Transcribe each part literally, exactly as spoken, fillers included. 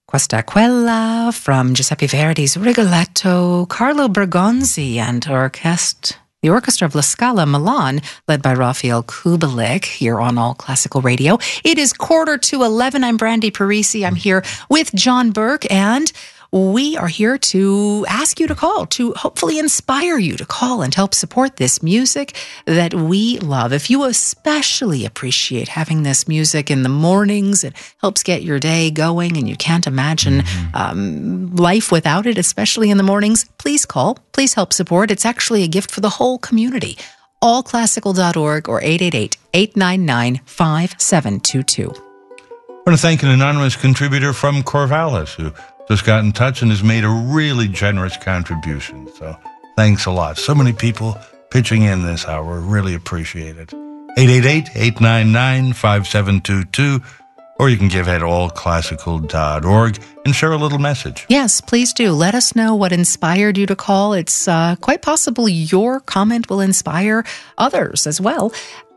Questa Quella from Giuseppe Verdi's Rigoletto, Carlo Bergonzi and orchest, the Orchestra of La Scala Milan, led by Raphael Kubelik, here on All Classical Radio. It is quarter to eleven. I'm Brandy Parisi. I'm here with John Burke, and we are here to ask you to call, to hopefully inspire you to call and help support this music that we love. If you especially appreciate having this music in the mornings, it helps get your day going, and you can't imagine mm-hmm. um, life without it, especially in the mornings, please call. Please help support. It's actually a gift for the whole community. all classical dot org or eight eight eight, eight nine nine, five seven two two. I want to thank an anonymous contributor from Corvallis who just got in touch and has made a really generous contribution. So thanks a lot. So many people pitching in this hour. Really appreciate it. eight eight eight, eight nine nine, five seven two two, or you can give at all classical dot org and share a little message. Yes, please do. Let us know what inspired you to call. It's uh, quite possible your comment will inspire others as well.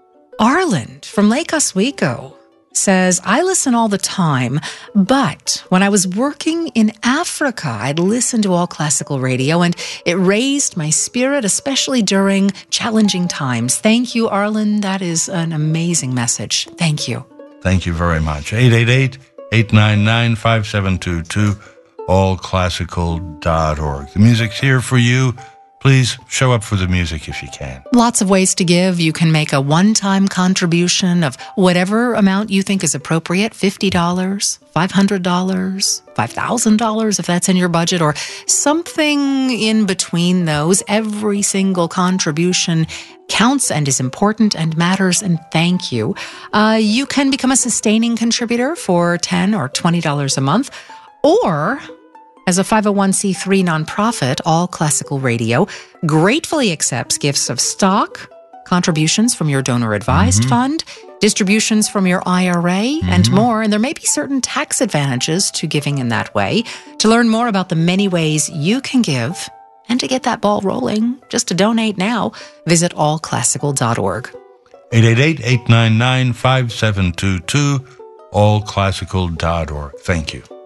Arland from Lake Oswego says, I listen all the time, but when I was working in Africa, I'd listen to All Classical Radio, and it raised my spirit, especially during challenging times. Thank you, Arlen. That is an amazing message. Thank you. Thank you very much. eight eight eight, eight nine nine, five seven two two, all classical dot org. The music's here for you. Please show up for the music if you can. Lots of ways to give. You can make a one-time contribution of whatever amount you think is appropriate, fifty dollars, five hundred dollars, five thousand dollars if that's in your budget, or something in between those. Every single contribution counts and is important and matters, and thank you. Uh, you can become a sustaining contributor for ten dollars or twenty dollars a month, or as a five oh one c three nonprofit, All Classical Radio gratefully accepts gifts of stock, contributions from your donor-advised mm-hmm. fund, distributions from your I R A, mm-hmm. and more. And there may be certain tax advantages to giving in that way. To learn more about the many ways you can give and to get that ball rolling, just to donate now, visit all classical dot org. eight eight eight, eight nine nine, five seven two two, all classical dot org. Thank you.